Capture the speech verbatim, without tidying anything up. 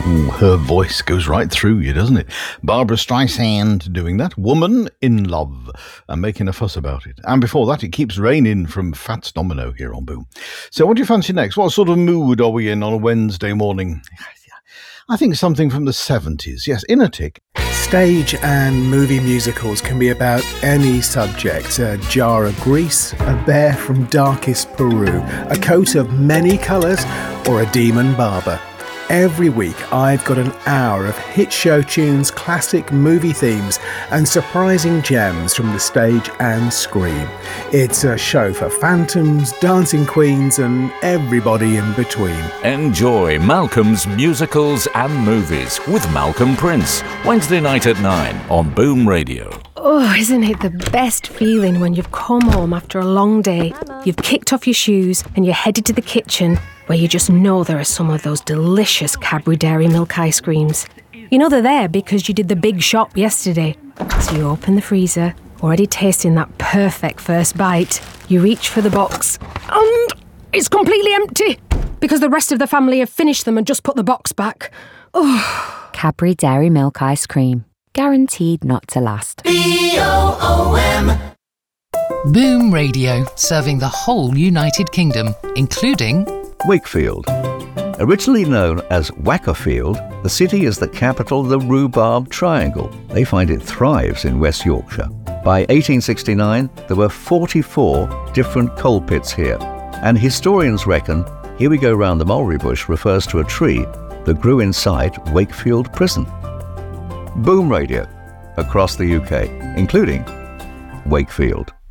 Ooh, her voice goes right through you, doesn't it? Barbara Streisand doing that. Woman in Love, and making a fuss about it. And before that, It Keeps Raining from Fats Domino here on Boom. So what do you fancy next? What sort of mood are we in on a Wednesday morning? I think something from the seventies. Yes, in a tick. Stage and movie musicals can be about any subject. A jar of grease, a bear from darkest Peru, a coat of many colours, or a demon barber. Every week I've got an hour of hit show tunes, classic movie themes and surprising gems from the stage and screen. It's a show for phantoms, dancing queens and everybody in between. Enjoy Malcolm's Musicals and Movies with Malcolm Prince, Wednesday night at nine on Boom Radio. Oh, isn't it the best feeling when you've come home after a long day, you've kicked off your shoes and you're headed to the kitchen where you just know there are some of those delicious Cadbury Dairy Milk ice creams. You know they're there because you did the big shop yesterday. So you open the freezer, already tasting that perfect first bite. You reach for the box and it's completely empty because the rest of the family have finished them and just put the box back. Oh. Cadbury Dairy Milk ice cream. Guaranteed not to last. B O O M. Boom Radio, serving the whole United Kingdom, including Wakefield. Originally known as Wackerfield, the city is the capital of the Rhubarb Triangle. They find it thrives in West Yorkshire. By eighteen sixty-nine, there were forty-four different coal pits here, and historians reckon Here We Go Round the Mulberry Bush refers to a tree that grew inside Wakefield Prison. Boom Radio, across the U K, including Wakefield.